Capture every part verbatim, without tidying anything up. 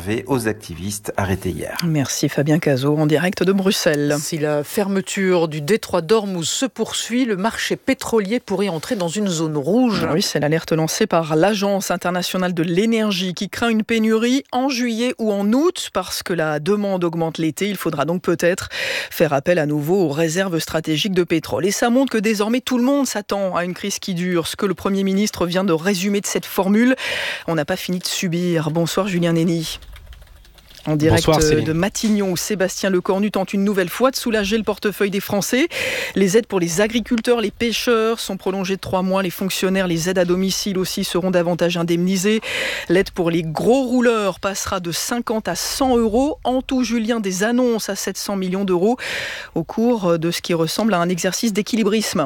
réservé aux activistes arrêtés hier. Merci Fabien Cazot, en direct de Bruxelles. Si la fermeture du détroit d'Ormuz se poursuit, le marché pétrolier pourrait entrer dans une zone rouge. Oui, c'est l'alerte lancée par l'Agence internationale de l'énergie qui craint une pénurie en juillet ou en août parce que la demande augmente l'été. Il faudra donc peut-être faire appel à nouveau aux réserves stratégiques de pétrole. Et ça montre que désormais tout le monde s'attend à une crise qui dure. Ce que le Premier ministre vient de résumer de cette formule, on n'a pas fini de subir. Bonsoir Julien Nény. En direct Bonsoir, de Matignon, où Sébastien Lecornu tente une nouvelle fois de soulager le portefeuille des Français. Les aides pour les agriculteurs, les pêcheurs sont prolongées de trois mois. Les fonctionnaires, les aides à domicile aussi seront davantage indemnisées. L'aide pour les gros rouleurs passera de cinquante à cent euros. En tout, Julien, des annonces à sept cents millions d'euros au cours de ce qui ressemble à un exercice d'équilibrisme.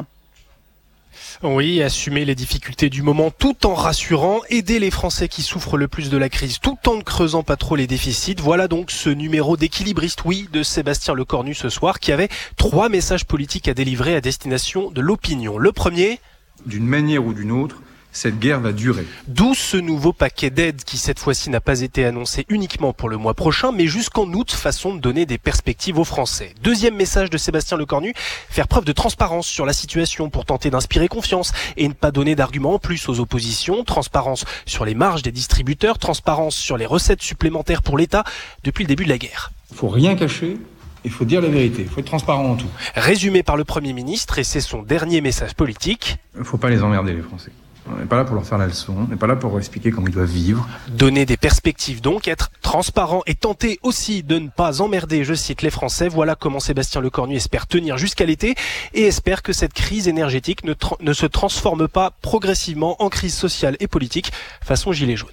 Oui, assumer les difficultés du moment tout en rassurant, aider les Français qui souffrent le plus de la crise tout en ne creusant pas trop les déficits. Voilà donc ce numéro d'équilibriste, oui, de Sébastien Lecornu ce soir, qui avait trois messages politiques à délivrer à destination de l'opinion. Le premier... D'une manière ou d'une autre, cette guerre va durer. D'où ce nouveau paquet d'aide qui cette fois-ci n'a pas été annoncé uniquement pour le mois prochain, mais jusqu'en août, façon de donner des perspectives aux Français. Deuxième message de Sébastien Lecornu, faire preuve de transparence sur la situation pour tenter d'inspirer confiance et ne pas donner d'arguments en plus aux oppositions. Transparence sur les marges des distributeurs, transparence sur les recettes supplémentaires pour l'État depuis le début de la guerre. Il ne faut rien cacher. Il faut dire la vérité, il faut être transparent en tout. Résumé par le Premier ministre, et c'est son dernier message politique. Il ne faut pas les emmerder, les Français. On n'est pas là pour leur faire la leçon, on n'est pas là pour leur expliquer comment ils doivent vivre. Donner des perspectives donc, être transparent et tenter aussi de ne pas emmerder, je cite, les Français. Voilà comment Sébastien Lecornu espère tenir jusqu'à l'été et espère que cette crise énergétique ne, tra- ne se transforme pas progressivement en crise sociale et politique façon gilet jaune.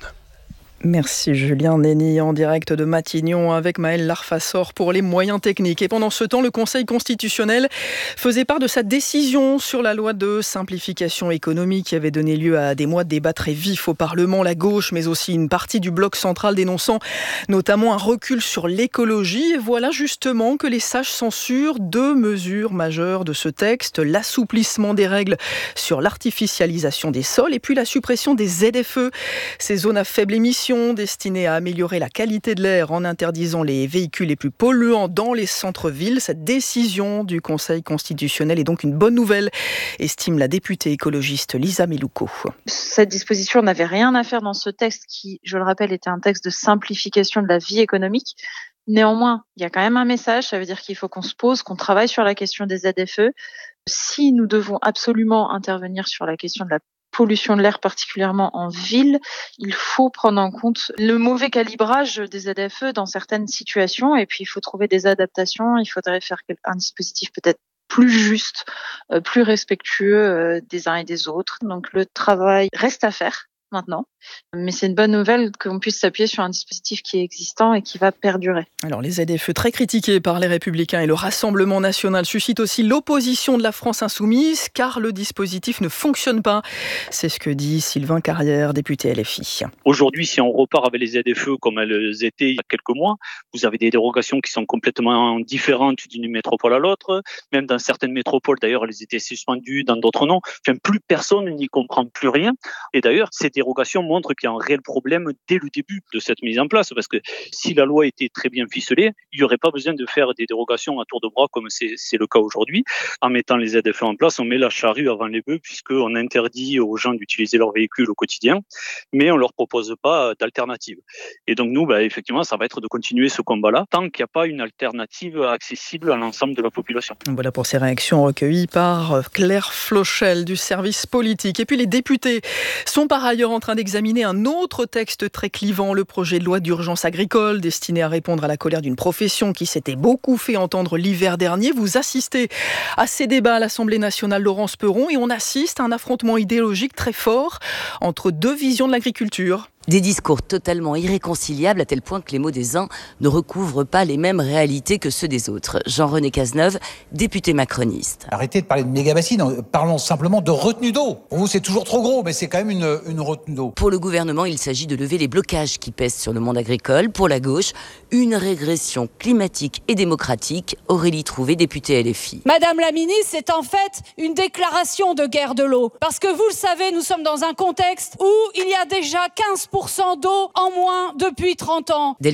Merci Julien Nény, en direct de Matignon avec Maël Larfassor pour les moyens techniques. Et pendant ce temps, le Conseil constitutionnel faisait part de sa décision sur la loi de simplification économique qui avait donné lieu à des mois de débats très vifs au Parlement. La gauche, mais aussi une partie du bloc central dénonçant notamment un recul sur l'écologie. Et voilà justement que les sages censurent deux mesures majeures de ce texte. L'assouplissement des règles sur l'artificialisation des sols et puis la suppression des Z F E, ces zones à faible émission destinée à améliorer la qualité de l'air en interdisant les véhicules les plus polluants dans les centres-villes. Cette décision du Conseil constitutionnel est donc une bonne nouvelle, estime la députée écologiste Lisa Melouko. Cette disposition n'avait rien à faire dans ce texte qui, je le rappelle, était un texte de simplification de la vie économique. Néanmoins, il y a quand même un message, ça veut dire qu'il faut qu'on se pose, qu'on travaille sur la question des Z F E. Si nous devons absolument intervenir sur la question de la pollution de l'air, particulièrement en ville, il faut prendre en compte le mauvais calibrage des Z F E dans certaines situations et puis il faut trouver des adaptations, il faudrait faire un dispositif peut-être plus juste, plus respectueux des uns et des autres. Donc le travail reste à faire maintenant, mais c'est une bonne nouvelle qu'on puisse s'appuyer sur un dispositif qui est existant et qui va perdurer. Alors les Z F E très critiqués par les Républicains et le Rassemblement national suscitent aussi l'opposition de la France insoumise car le dispositif ne fonctionne pas. C'est ce que dit Sylvain Carrière, député L F I. Aujourd'hui, si on repart avec les Z F E comme elles étaient il y a quelques mois, vous avez des dérogations qui sont complètement différentes d'une métropole à l'autre. Même dans certaines métropoles, d'ailleurs, elles étaient suspendues, dans d'autres non. Enfin, plus personne n'y comprend plus rien. Et d'ailleurs, ces dérogations montrent qu'il y a un réel problème dès le début de cette mise en place. Parce que si la loi était très bien ficelée, il n'y aurait pas besoin de faire des dérogations à tour de bras comme c'est, c'est le cas aujourd'hui. En mettant les Z F E en place, on met la charrue avant les bœufs puisqu'on interdit aux gens d'utiliser leur véhicule au quotidien, mais on ne leur propose pas d'alternative. Et donc nous, bah, effectivement, ça va être de continuer ce combat-là tant qu'il n'y a pas une alternative accessible à l'ensemble de la population. Voilà pour ces réactions recueillies par Claire Flochel du service politique. Et puis les députés sont par ailleurs en train d'examiner un autre texte très clivant, le projet de loi d'urgence agricole destiné à répondre à la colère d'une profession qui s'était beaucoup fait entendre l'hiver dernier. Vous assistez à ces débats à l'Assemblée nationale, Laurence Perron, et on assiste à un affrontement idéologique très fort entre deux visions de l'agriculture. Des discours totalement irréconciliables à tel point que les mots des uns ne recouvrent pas les mêmes réalités que ceux des autres. Jean-René Cazeneuve, député macroniste. Arrêtez de parler de méga-bassines, parlons simplement de retenue d'eau. Pour vous, c'est toujours trop gros, mais c'est quand même une, une retenue d'eau. Pour le gouvernement, il s'agit de lever les blocages qui pèsent sur le monde agricole. Pour la gauche, une régression climatique et démocratique. Aurélie Trouvé, députée L F I. Madame la ministre, c'est en fait une déclaration de guerre de l'eau. Parce que vous le savez, nous sommes dans un contexte où il y a déjà quinze pour cent d'eau en moins depuis trente ans.